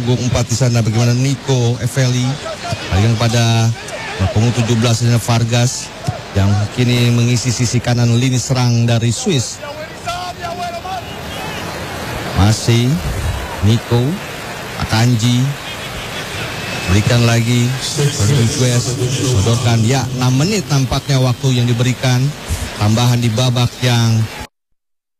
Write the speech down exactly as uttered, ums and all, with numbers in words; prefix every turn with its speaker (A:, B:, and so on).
A: punggung empat di sana. Bagaimana Nico Eveli berikan kepada punggung tujuh belas di sana Vargas yang kini mengisi sisi kanan lini serang dari Swiss. Masih Nico Akanji berikan lagi Rodriguez, sodorkan. Ya, enam menit nampaknya waktu yang diberikan tambahan di babak yang